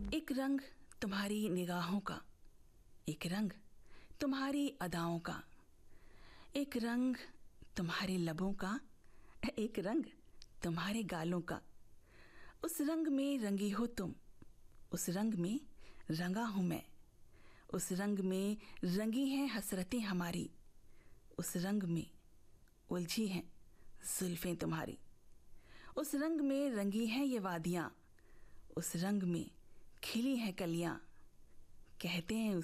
एक रंग तुम्हारी निगाहों का, एक रंग तुम्हारी अदाओं का, एक रंग तुम्हारे लबों का, एक रंग तुम्हारे गालों का। उस रंग में रंगी हो तुम, उस रंग में रंगा हूँ मैं। उस रंग में रंगी हैं हसरतें हमारी, उस रंग में उलझी हैं जुल्फ़ें तुम्हारी। उस रंग में रंगी हैं ये वादियाँ, उस रंग में खिली हैं कलियाँ। कहते हैं